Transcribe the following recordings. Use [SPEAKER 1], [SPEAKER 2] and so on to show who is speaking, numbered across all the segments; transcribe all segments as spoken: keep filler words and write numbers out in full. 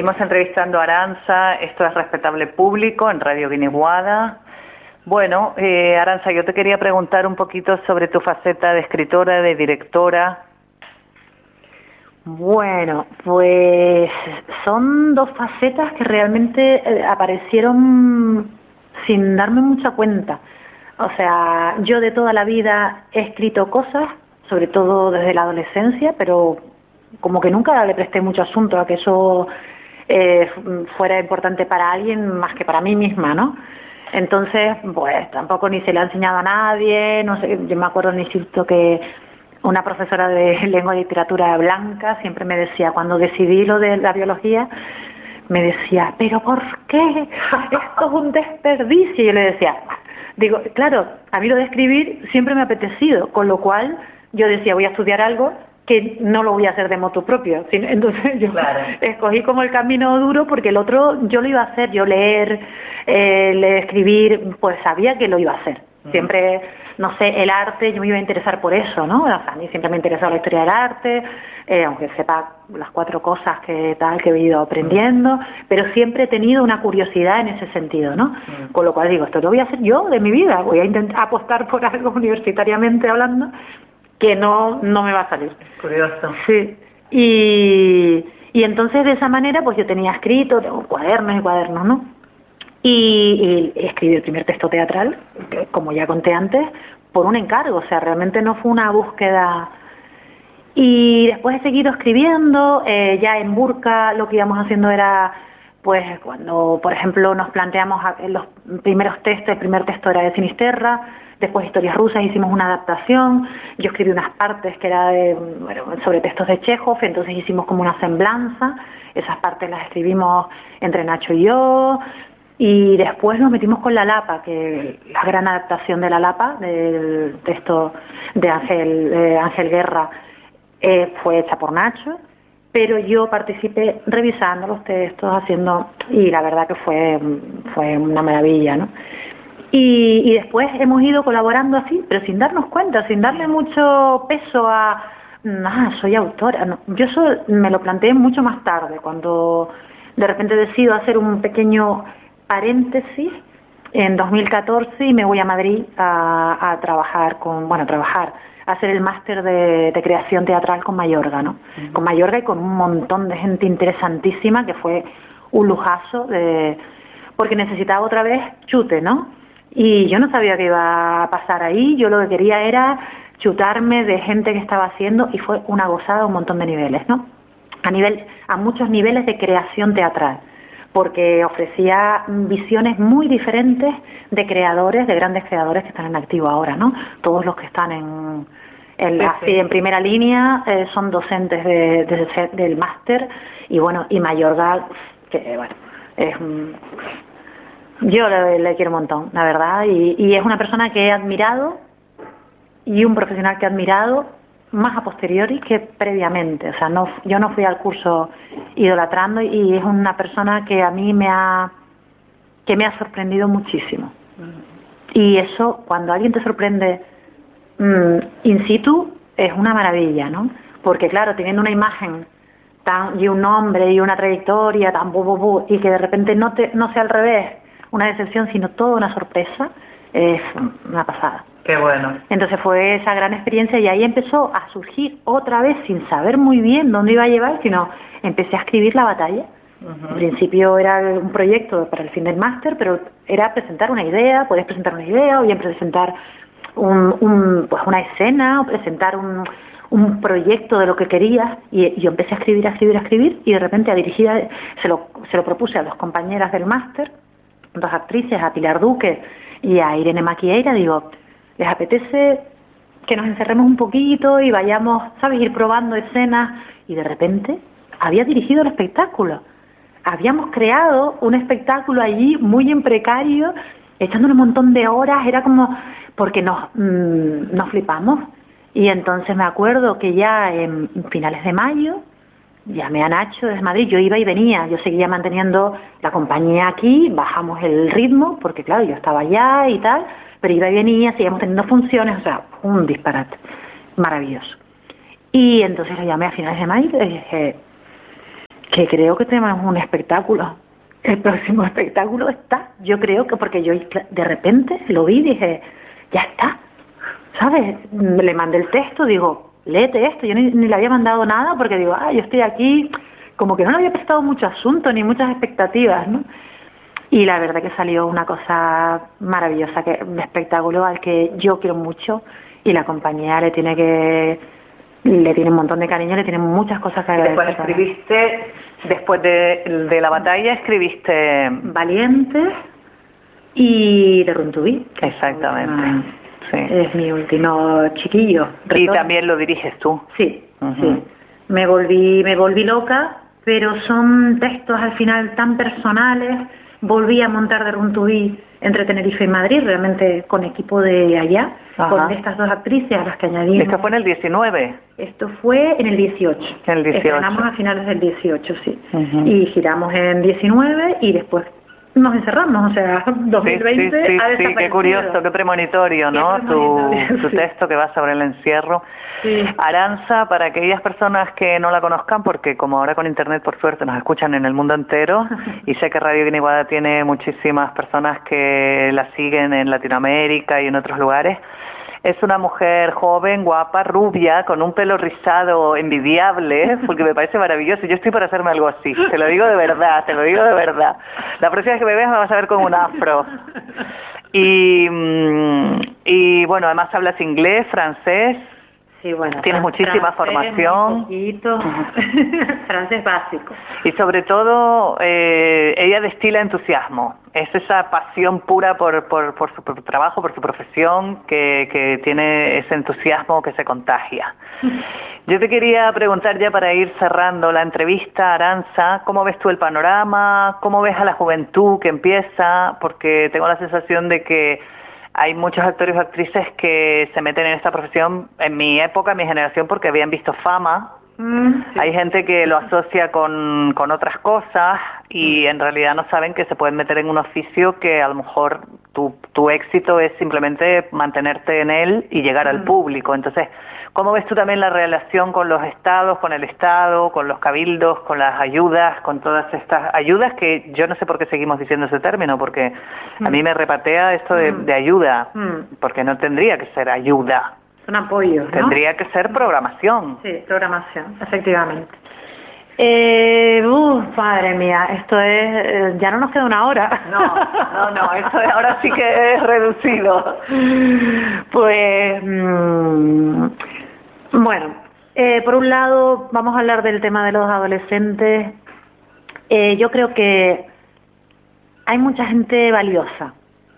[SPEAKER 1] seguimos entrevistando a Arantxa. Esto es Respetable Público en Radio Guiniguada. Bueno, eh, Arantxa, yo te quería preguntar un poquito sobre tu faceta de escritora, de directora.
[SPEAKER 2] Bueno, pues son dos facetas que realmente eh, aparecieron sin darme mucha cuenta. O sea, yo de toda la vida he escrito cosas, sobre todo desde la adolescencia, pero como que nunca le presté mucho asunto a que eso eh, fuera importante para alguien más que para mí misma, ¿no? Entonces, pues tampoco ni se le ha enseñado a nadie, no sé, yo me acuerdo en el instituto que una profesora de lengua y literatura blanca siempre me decía, cuando decidí lo de la biología, me decía, ¿pero por qué? Esto es un desperdicio. Y yo le decía, digo, claro, a mí lo de escribir siempre me ha apetecido, con lo cual yo decía, voy a estudiar algo que no lo voy a hacer de motu propio. Entonces yo claro. escogí como el camino duro porque el otro yo lo iba a hacer, yo leer, eh, leer, escribir, pues sabía que lo iba a hacer. Uh-huh. Siempre, no sé, el arte, yo me iba a interesar por eso, ¿no? O sea, a mí siempre me ha interesado la historia del arte, eh, aunque sepa las cuatro cosas que tal que he ido aprendiendo, uh-huh. pero siempre he tenido una curiosidad en ese sentido, ¿no? Uh-huh. Con lo cual digo, esto lo voy a hacer yo de mi vida, voy a intentar apostar por algo universitariamente hablando, que no no me va a salir.
[SPEAKER 1] Curioso.
[SPEAKER 2] Sí. Y, y entonces de esa manera pues yo tenía escrito, tengo cuadernos y cuadernos, ¿no? Y, y escribí el primer texto teatral, que, como ya conté antes, por un encargo, o sea, realmente no fue una búsqueda. Y después he seguido escribiendo, eh, ya en Burka lo que íbamos haciendo era, pues cuando, por ejemplo, nos planteamos los primeros textos, el primer texto era de Finisterra, después Historias rusas, hicimos una adaptación, yo escribí unas partes que era de, bueno, sobre textos de Chekhov, entonces hicimos como una semblanza, esas partes las escribimos entre Nacho y yo, y después nos metimos con La Lapa, que la gran adaptación de La Lapa, del texto de Ángel, eh, Ángel Guerra, eh, fue hecha por Nacho, pero yo participé revisando los textos, haciendo, y la verdad que fue, fue una maravilla, ¿no? Y, y después hemos ido colaborando así, pero sin darnos cuenta, sin darle mucho peso a, ah, soy autora. No, yo eso me lo planteé mucho más tarde, cuando de repente decido hacer un pequeño paréntesis en dos mil catorce y me voy a Madrid a, a trabajar con, bueno, a trabajar, a hacer el máster de, de creación teatral con Mayorga, ¿no? Uh-huh. Con Mayorga y con un montón de gente interesantísima, que fue un lujazo, de, porque necesitaba otra vez chute, ¿no? Y yo no sabía qué iba a pasar ahí, yo lo que quería era chutarme de gente que estaba haciendo, y fue una gozada a un montón de niveles, ¿no? A nivel, a muchos niveles de creación teatral, porque ofrecía visiones muy diferentes de creadores, de grandes creadores que están en activo ahora, ¿no? Todos los que están en, en, así, en primera línea eh, son docentes de, de, del máster, y bueno, y Mayorga, que bueno, es un... Yo le, le quiero un montón, la verdad, y, y es una persona que he admirado y un profesional que he admirado más a posteriori que previamente. O sea, no, yo no fui al curso idolatrando, y es una persona que a mí me ha que me ha sorprendido muchísimo. Y eso, cuando alguien te sorprende mmm, in situ, es una maravilla, ¿no? Porque claro, teniendo una imagen tan, y un nombre y una trayectoria tan bu, bu, bu, y que de repente no te no sea al revés, una decepción, sino toda una sorpresa, es una pasada.
[SPEAKER 1] Qué bueno.
[SPEAKER 2] Entonces fue esa gran experiencia, y ahí empezó a surgir otra vez, sin saber muy bien dónde iba a llevar, sino empecé a escribir La Batalla. Uh-huh. En principio era un proyecto para el fin del máster, pero era presentar una idea, podías presentar una idea, o bien presentar un, un, pues una escena, o presentar un, un proyecto de lo que querías, y yo empecé a escribir, a escribir, a escribir, y de repente a dirigir, a, se, lo, se lo propuse a dos compañeras del máster, dos actrices, a Pilar Duque y a Irene Maquieira. Digo, ¿les apetece que nos encerremos un poquito y vayamos, sabes, ir probando escenas? Y de repente había dirigido el espectáculo. Habíamos creado un espectáculo allí muy en precario, echándole un montón de horas, era como, porque nos, mmm, nos flipamos. Y entonces me acuerdo que ya en finales de mayo llamé a Nacho desde Madrid, yo iba y venía, yo seguía manteniendo la compañía aquí, bajamos el ritmo, porque claro, yo estaba allá y tal, pero iba y venía, seguíamos teniendo funciones, o sea, un disparate maravilloso. Y entonces lo llamé a finales de mayo y dije, que creo que tenemos un espectáculo. El próximo espectáculo está, yo creo que porque yo de repente lo vi y dije, ya está, ¿sabes? Le mandé el texto, digo, léete esto, yo ni, ni le había mandado nada porque digo, ah, yo estoy aquí, como que no le había prestado mucho asunto ni muchas expectativas, ¿no? Y la verdad que salió una cosa maravillosa, que un espectáculo al que yo quiero mucho y la compañía le tiene que le tiene un montón de cariño, le tiene muchas cosas que agradecer.
[SPEAKER 1] Después escribiste, después de, de la batalla escribiste
[SPEAKER 2] Valientes y de Runtubí.
[SPEAKER 1] Exactamente.
[SPEAKER 2] Ah,
[SPEAKER 1] sí.
[SPEAKER 2] Es mi último chiquillo.
[SPEAKER 1] Retorno. Y también lo diriges tú.
[SPEAKER 2] Sí,
[SPEAKER 1] uh-huh.
[SPEAKER 2] sí. Me volví, me volví loca, pero son textos al final tan personales. Volví a montar de Runtubí entre Tenerife y Madrid, realmente con equipo de allá, Ajá. con estas dos actrices a las que añadimos.
[SPEAKER 1] ¿Esto fue en el diecinueve?
[SPEAKER 2] Esto fue en el dieciocho.
[SPEAKER 1] En el dieciocho.
[SPEAKER 2] Estrenamos a finales del dieciocho, sí. Uh-huh. Y giramos en diecinueve y después nos encerramos, o sea, dos mil veinte
[SPEAKER 1] sí, sí, sí,
[SPEAKER 2] ha
[SPEAKER 1] sí, qué curioso, qué premonitorio, ¿no? Qué premonitorio, tu, tu sí. texto que va sobre el encierro.
[SPEAKER 2] Sí.
[SPEAKER 1] Aranza, para aquellas personas que no la conozcan, porque como ahora con internet por suerte nos escuchan en el mundo entero, y sé que Radio Guiniguada tiene muchísimas personas que la siguen en Latinoamérica y en otros lugares, es una mujer joven, guapa, rubia, con un pelo rizado envidiable, porque me parece maravilloso. Yo estoy para hacerme algo así, te lo digo de verdad, te lo digo de verdad. La próxima vez que me veas me vas a ver con un afro. Y, y bueno, además hablas inglés, francés.
[SPEAKER 2] Sí, bueno,
[SPEAKER 1] tienes muchísima
[SPEAKER 2] francés,
[SPEAKER 1] formación.
[SPEAKER 2] Un poquito. Francés básico.
[SPEAKER 1] Y sobre todo, eh, ella destila entusiasmo. Es esa pasión pura por, por, por su por trabajo, por su profesión, que, que tiene ese entusiasmo que se contagia. Yo te quería preguntar ya para ir cerrando la entrevista, Aranza, ¿cómo ves tú el panorama? ¿Cómo ves a la juventud que empieza? Porque tengo la sensación de que hay muchos actores o actrices que se meten en esta profesión en mi época, en mi generación, porque habían visto fama. Mm, sí. Hay gente que lo asocia con, con otras cosas y mm. en realidad no saben que se pueden meter en un oficio que a lo mejor tu, tu éxito es simplemente mantenerte en él y llegar mm. al público. Entonces, ¿cómo ves tú también la relación con los estados, con el Estado, con los cabildos, con las ayudas, con todas estas ayudas que yo no sé por qué seguimos diciendo ese término, porque mm. a mí me repatea esto de, de ayuda, mm. porque no tendría que ser ayuda.
[SPEAKER 2] Son apoyos, ¿no?
[SPEAKER 1] Tendría que ser programación.
[SPEAKER 2] Sí, programación, efectivamente. Eh, uh, madre mía, esto es, eh, ya no nos queda una hora.
[SPEAKER 1] No, no, no, esto es, ahora sí que es reducido.
[SPEAKER 2] Pues, mmm, bueno, eh, por un lado vamos a hablar del tema de los adolescentes. Eh, yo creo que hay mucha gente valiosa.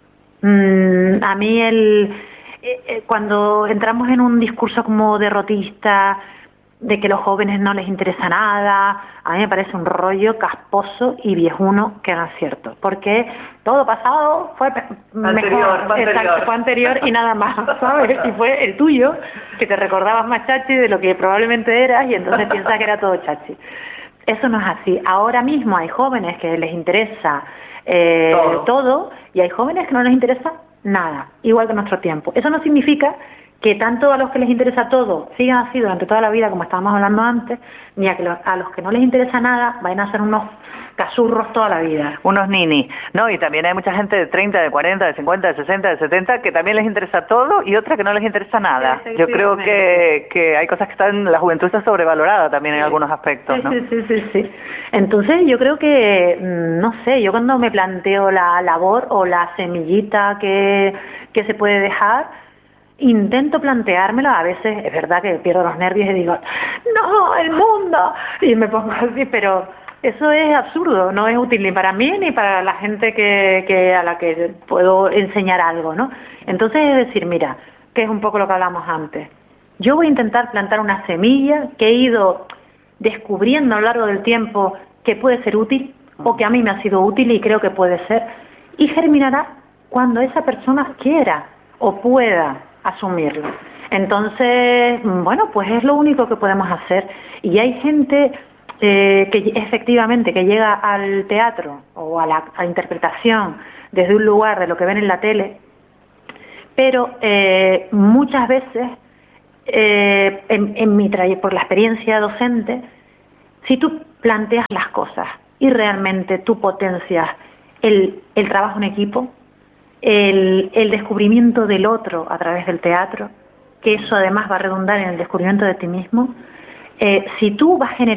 [SPEAKER 2] Mm, a mí el eh, eh, cuando entramos en un discurso como derrotista, de que los jóvenes no les interesa nada, a mí me parece un rollo casposo y viejuno que no es cierto, porque todo pasado fue
[SPEAKER 1] anterior,
[SPEAKER 2] mejor,
[SPEAKER 1] fue
[SPEAKER 2] exacto,
[SPEAKER 1] anterior.
[SPEAKER 2] fue anterior y nada más, ¿sabes? Y fue el tuyo, que te recordabas más chachi de lo que probablemente eras y entonces piensas que era todo chachi. Eso no es así. Ahora mismo hay jóvenes que les interesa eh, todo. todo y hay jóvenes que no les interesa nada, igual que nuestro tiempo. Eso no significa que tanto a los que les interesa todo sigan así durante toda la vida, como estábamos hablando antes, ni a, que lo, a los que no les interesa nada vayan a ser unos casurros toda la vida.
[SPEAKER 1] Unos ninis. No, y también hay mucha gente de treinta, de cuarenta, de cincuenta, de sesenta, de setenta que también les interesa todo y otra que no les interesa nada. Sí, Yo creo que, que hay cosas que están, la juventud está sobrevalorada también sí. en algunos aspectos,
[SPEAKER 2] sí,
[SPEAKER 1] ¿no?
[SPEAKER 2] Sí, sí, sí, sí. Entonces yo creo que, no sé, yo cuando me planteo la labor o la semillita que, que se puede dejar, intento planteármelo, a veces es verdad que pierdo los nervios y digo, no, el mundo, y me pongo así, pero eso es absurdo, no es útil ni para mí ni para la gente que, que a la que puedo enseñar algo, ¿no? Entonces es decir, mira, que es un poco lo que hablamos antes, yo voy a intentar plantar una semilla que he ido descubriendo a lo largo del tiempo que puede ser útil o que a mí me ha sido útil y creo que puede ser, y germinará cuando esa persona quiera o pueda asumirlo. Entonces, bueno, pues es lo único que podemos hacer. Y hay gente eh, que efectivamente que llega al teatro o a la a interpretación desde un lugar de lo que ven en la tele, pero eh, muchas veces eh, en, en mi trayectoria, por la experiencia docente, si tú planteas las cosas y realmente tú potencias el, el trabajo en equipo, el, el descubrimiento del otro a través del teatro, que eso además va a redundar en el descubrimiento de ti mismo, eh, si tú vas generando